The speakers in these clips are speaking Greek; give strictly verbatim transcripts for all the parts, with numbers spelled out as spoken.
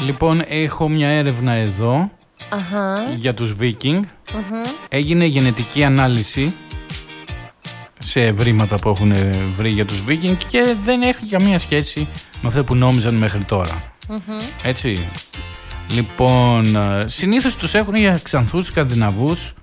Λοιπόν, έχω μια έρευνα εδώ Αχα. για τους Βίκινγκ. Uh-huh. Έγινε γενετική ανάλυση σε ευρήματα που έχουν βρει για τους Βίκινγκ και δεν έχει καμία σχέση με αυτό που νόμιζαν μέχρι τώρα. Uh-huh. Έτσι. Λοιπόν, συνήθως τους έχουν για ξανθούς Σκανδιναβούς.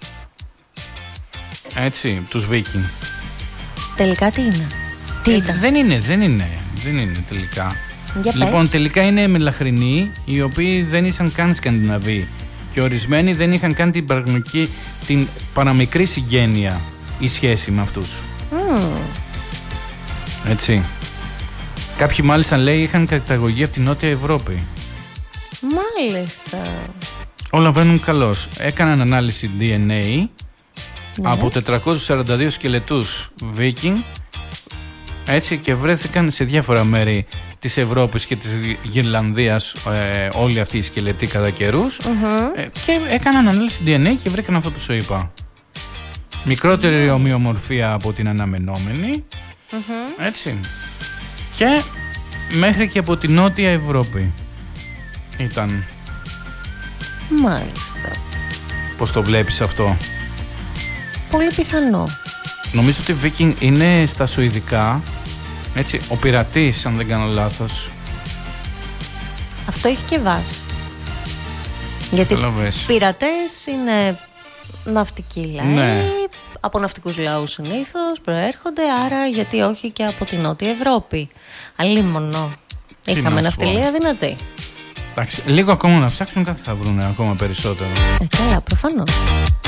Έτσι, τους Βίκινγκ. Τελικά τι είναι? Τι ε, ήταν? Δεν είναι, δεν είναι, δεν είναι τελικά. Για Λοιπόν, πες. τελικά είναι μελαχρινοί, οι οποίοι δεν ήσαν καν Σκανδιναβοί. Και ορισμένοι δεν είχαν καν την πραγματική, την παραμικρή συγγένεια ή σχέση με αυτούς. Mm. Έτσι. Κάποιοι μάλιστα λέει είχαν καταγωγή από την Νότια Ευρώπη. Μάλιστα. Όλα βαίνουν καλώς. Έκαναν ανάλυση ντι εν έι Ναι. από τετρακόσιους σαράντα δύο σκελετούς Βίκινγκ, έτσι, και βρέθηκαν σε διάφορα μέρη της Ευρώπης και της Γυρλανδίας ε, όλοι αυτοί οι σκελετοί κατά καιρούς. Mm-hmm. ε, και έκαναν ανάλυση ντι εν έι και βρήκαν αυτό που σου είπα. Μικρότερη mm-hmm. ομοιομορφία από την αναμενόμενη, Mm-hmm. έτσι, και μέχρι και από την Νότια Ευρώπη ήταν. Μάλιστα. Πώς το βλέπεις αυτό? Πολύ πιθανό. Νομίζω ότι Viking είναι στα Σουηδικά, έτσι, ο πειρατής, αν δεν κάνω λάθος. Αυτό έχει και βάση. Γιατί πειρατές είναι ναυτικοί λαοί, ναι. από ναυτικούς λαούς συνήθως προέρχονται, άρα γιατί όχι και από την Νότια Ευρώπη. Αλίμονο. Είχαμε ναυτιλία δυνατή. Εντάξει, λίγο ακόμα να ψάξουν, κάθε θα βρουν ακόμα περισσότερο. Ε, καλά, προφανώς.